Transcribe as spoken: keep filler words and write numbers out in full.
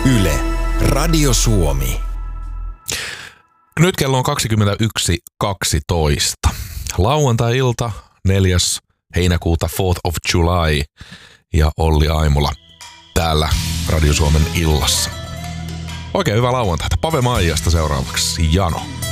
Yle, Radio Suomi. Nyt kello on kaksikymmentäyksi kaksitoista. Lauantai-ilta, neljäs heinäkuuta, fourth of July, ja Olli Aimola täällä Radio Suomen illassa. Oikein hyvää lauantaita. Pave Maijasta seuraavaksi Jano.